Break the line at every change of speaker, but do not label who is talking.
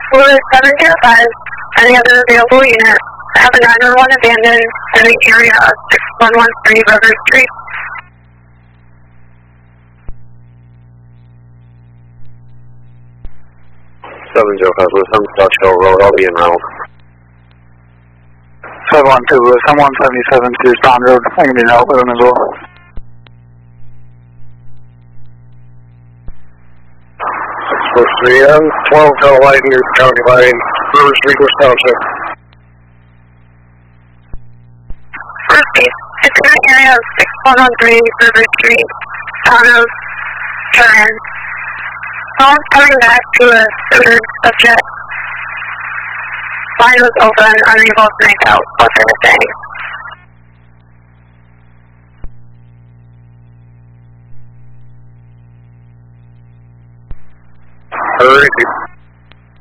Fluid 705, any other available unit, have a 911 abandoned in the area of 6113 River Street.
705 with some Dutch Hill Road, I'll be in round.
712 with someone 77 to Stone Road, I can be in out with them as well.
First 3M, 12 Hill Light near County Line, River Street, West Township.
First case, it's in the area of 6113 River Street, town of Turin. Someone's coming back to a suited subject. Line was open, unable to make out what they were saying.
Alright.